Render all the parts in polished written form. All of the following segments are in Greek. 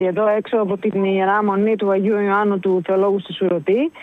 εδώ έξω από την Ιερά Μονή του Αγίου Ιωάννου του Θεολόγου στη Σουρωτή.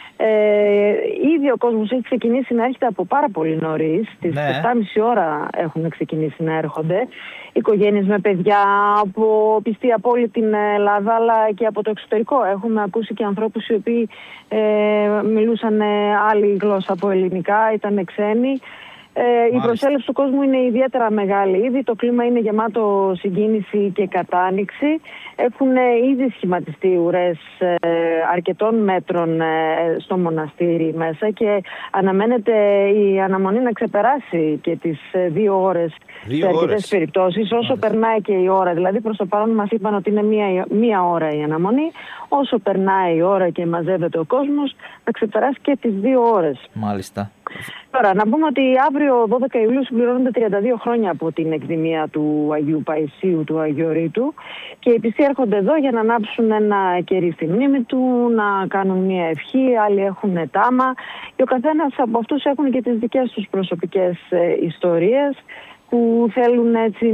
Ήδη ο κόσμος έχει ξεκινήσει να έρχεται από πάρα πολύ νωρίς. Στις 7.30 ώρα έχουν ξεκινήσει να έρχονται οικογένειες με παιδιά από πιστή από όλη την Ελλάδα, αλλά και από το εξωτερικό. Έχουμε ακούσει και ανθρώπους οι οποίοι μιλούσαν άλλη γλώσσα από ελληνικά, ήταν ξένοι. Η προσέλευση του κόσμου είναι ιδιαίτερα μεγάλη. Ήδη το κλίμα είναι γεμάτο συγκίνηση και κατάνοιξη. Έχουν ήδη σχηματιστεί ουρές αρκετών μέτρων στο μοναστήρι μέσα και αναμένεται η αναμονή να ξεπεράσει και τις 2 ώρες σε αρκετές περιπτώσεις, όσο περνάει και η ώρα. Δηλαδή προς το παρόν μας είπαν ότι είναι μία ώρα η αναμονή. Όσο περνάει η ώρα και μαζεύεται ο κόσμος, θα ξεπεράσει και τις 2 ώρες. Μάλιστα. Τώρα, να πούμε ότι αύριο 12 Ιουλίου συμπληρώνονται 32 χρόνια από την εκδημία του Αγίου Παϊσίου, του Αγιορείτου, και οι πιστοί έρχονται εδώ για να ανάψουν ένα κερί στη μνήμη του, να κάνουν μια ευχή, άλλοι έχουν τάμα και ο καθένας από αυτούς έχουν και τις δικές τους προσωπικές ιστορίες που θέλουν έτσι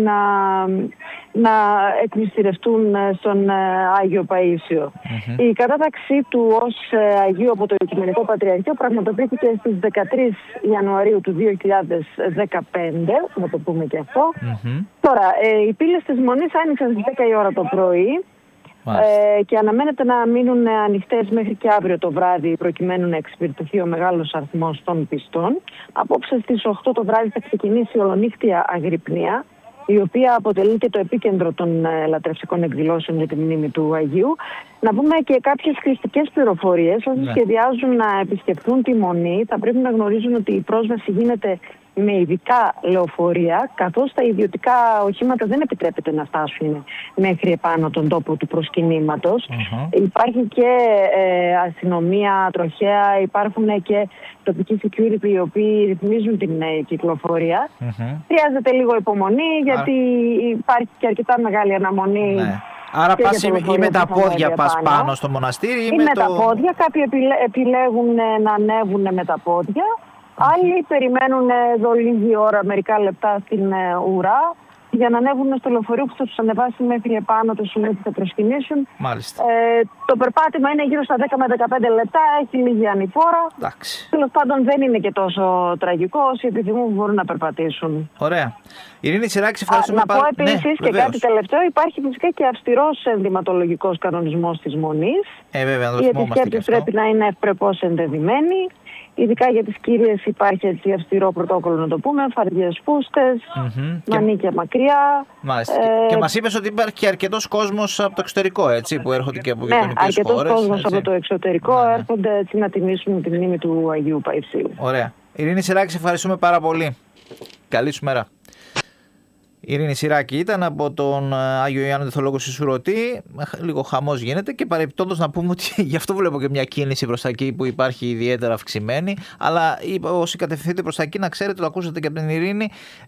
να εκμυστηρευτούν στον Άγιο Παΐσιο. Η κατάταξή του ως Αγίου από το Οικουμενικό Πατριαρχείο πραγματοποιήθηκε στις 13 Ιανουαρίου του 2015, να το πούμε και αυτό. Τώρα, οι πύλες της Μονής άνοιξαν στις 10 η ώρα το πρωί και αναμένεται να μείνουν ανοιχτές μέχρι και αύριο το βράδυ, προκειμένου να εξυπηρετηθεί ο μεγάλος αριθμός των πιστών. Απόψε στις 8 το βράδυ θα ξεκινήσει η ολονύχτια αγρυπνία, η οποία αποτελεί και το επίκεντρο των λατρευτικών εκδηλώσεων για τη μνήμη του Αγίου. Να πούμε και κάποιες χρηστικές πληροφορίες. Όσοι σχεδιάζουν να επισκεφθούν τη Μονή, θα πρέπει να γνωρίζουν ότι η πρόσβαση γίνεται με ειδικά λεωφορεία, καθώς τα ιδιωτικά οχήματα δεν επιτρέπεται να φτάσουν μέχρι επάνω τον τόπο του προσκυνήματος. Υπάρχει και αστυνομία τροχαία, υπάρχουν και τοπικοί security οι οποίοι ρυθμίζουν την κυκλοφορία. Χρειάζεται λίγο υπομονή, γιατί υπάρχει και αρκετά μεγάλη αναμονή. Άρα πας ή με τα πόδια πας πάνω στο μοναστήρι ή με τα πόδια. Κάποιοι επιλέγουν να ανέβουν με τα πόδια. Άλλοι περιμένουν εδώ λίγη ώρα, μερικά λεπτά στην ουρά, για να ανέβουν στο λεωφορείο που θα τους ανεβάσει μέχρι επάνω το σημείο που θα προσκυνήσουν. Μάλιστα. Το περπάτημα είναι γύρω στα 10 με 15 λεπτά, έχει λίγη ανηφόρα. Τέλος πάντων δεν είναι και τόσο τραγικό, όσοι επιθυμούν μπορούν να περπατήσουν. Ωραία. Ειρήνη Σιράκη, ευχαριστούμε πάρα πολύ. Να πω επίσης και κάτι τελευταίο, υπάρχει φυσικά και αυστηρός ενδυματολογικός κανονισμός της Μονής. Βέβαια, οι επισκέπτες πρέπει να είναι ευπρεπώς ενδεδειμένοι. Ειδικά για τις κυρίες υπάρχει έτσι αυστηρό πρωτόκολλο, να το πούμε, φαρδιές φούστες, μανίκια μακριά. Μάλιστα. Και μας είπες ότι υπάρχει και αρκετός κόσμος από το εξωτερικό, έτσι, που έρχονται και από γειτονικές χώρες. Αρκετός κόσμος από το εξωτερικό έρχονται έτσι να τιμήσουν τη μνήμη του Αγίου Παϊσίου. Ωραία. Ειρήνη Σιράκη, ευχαριστούμε πάρα πολύ. Καλή σου μέρα. Η Ειρήνη Σιράκη ήταν από τον Άγιο Ιωάννη του Θεολόγου στη Σουρωτή. Λίγο χαμός γίνεται και παρεπιπτόντως να πούμε ότι γι' αυτό βλέπω και μια κίνηση προς τα εκεί που υπάρχει ιδιαίτερα αυξημένη. Αλλά όσοι κατευθυνθείτε προς τα εκεί, να ξέρετε, το ακούσατε και από την Ειρήνη,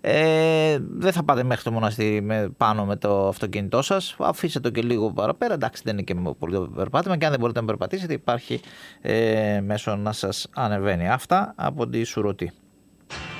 δεν θα πάτε μέχρι το μοναστήρι πάνω με το αυτοκίνητό σας. Αφήστε το και λίγο παραπέρα. Εντάξει, δεν είναι και πολύ το περπάτημα και αν δεν μπορείτε να περπατήσετε, υπάρχει μέσω να σας ανεβαίνει. Αυτά από τη Σουρωτή.